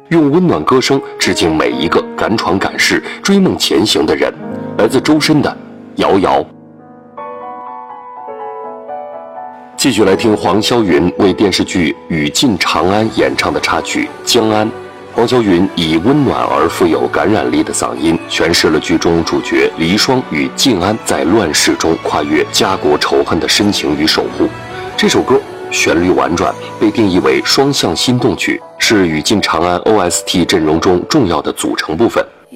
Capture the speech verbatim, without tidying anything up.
用温暖歌声致敬每一个敢闯敢试、追梦前行的人。来自周深的《遥遥》。继续来听黄霄云为电视剧《雨尽长安》演唱的插曲《江安》。黄霄云以温暖而富有感染力的嗓音，诠释了剧中主角黎霜与晋安在乱世中跨越家国仇恨的深情与守护。这首歌旋律婉转，被定义为双向心动曲，是《雨尽长安》O S T 阵容中重要的组成部分。